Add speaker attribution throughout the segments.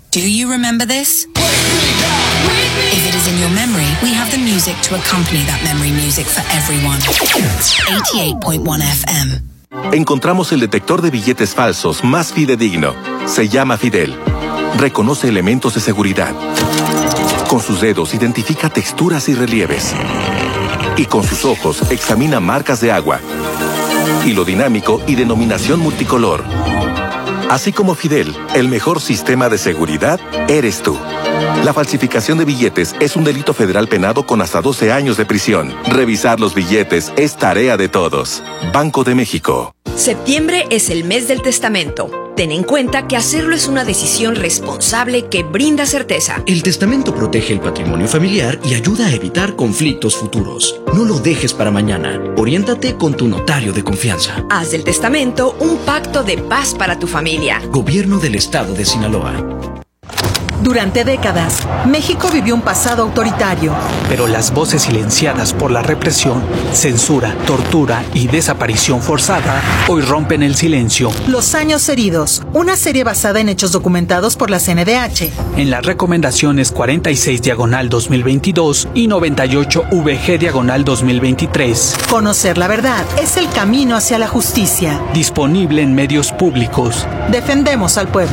Speaker 1: Do you remember this? If it is in your memory, we have the music to accompany that memory music for everyone. 88.1 FM.
Speaker 2: Encontramos el detector de billetes falsos más fidedigno. Se llama Fidel. Reconoce elementos de seguridad. Con sus dedos identifica texturas y relieves. Y con sus ojos examina marcas de agua. Hilo dinámico y denominación multicolor. Así como Fidel, el mejor sistema de seguridad eres tú. La falsificación de billetes es un delito federal penado con hasta 12 años de prisión. Revisar los billetes es tarea de todos. Banco de México.
Speaker 3: Septiembre es el mes del testamento. Ten en cuenta que hacerlo es una decisión responsable que brinda certeza.
Speaker 4: El testamento protege el patrimonio familiar y ayuda a evitar conflictos futuros. No lo dejes para mañana. Oriéntate con tu notario de confianza.
Speaker 3: Haz del testamento un pacto de paz para tu familia.
Speaker 4: Gobierno del Estado de Sinaloa.
Speaker 5: Durante décadas, México vivió un pasado autoritario.
Speaker 6: Pero las voces silenciadas por la represión, censura, tortura y desaparición forzada hoy rompen el silencio.
Speaker 5: Los años heridos, una serie basada en hechos documentados por la CNDH.
Speaker 6: En las recomendaciones 46/2022 y 98VG/2023.
Speaker 5: Conocer la verdad es el camino hacia la justicia.
Speaker 6: Disponible en medios públicos.
Speaker 5: Defendemos al pueblo.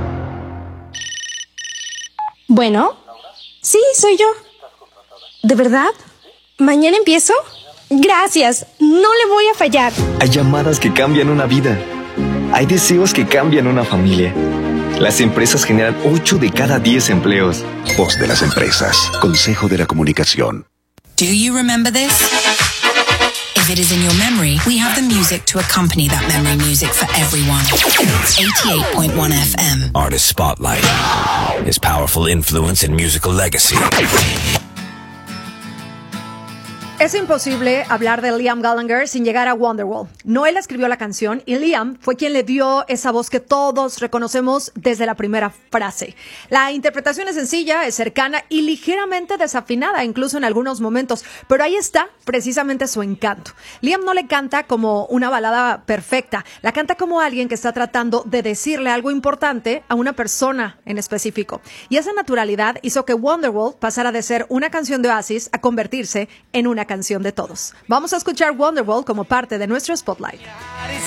Speaker 7: Bueno, sí, soy yo. ¿De verdad? ¿Mañana empiezo? Gracias, no le voy a fallar.
Speaker 8: Hay llamadas que cambian una vida. Hay deseos que cambian una familia. Las empresas generan 8 de cada 10 empleos.
Speaker 9: Voz de las empresas. Consejo de la Comunicación.
Speaker 1: Do you remember this? If it is in your memory, we have the music to accompany that memory music for everyone. 88.1 FM.
Speaker 10: Artist Spotlight. His powerful influence and musical legacy.
Speaker 11: Es imposible hablar de Liam Gallagher sin llegar a Wonderwall. Noel escribió la canción y Liam fue quien le dio esa voz que todos reconocemos desde la primera frase. La interpretación es sencilla, es cercana y ligeramente desafinada, incluso en algunos momentos, pero ahí está precisamente su encanto. Liam no le canta como una balada perfecta, la canta como alguien que está tratando de decirle algo importante a una persona en específico. Y esa naturalidad hizo que Wonderwall pasara de ser una canción de Oasis a convertirse en una canción de todos. Vamos a escuchar Wonderwall como parte de nuestro Spotlight.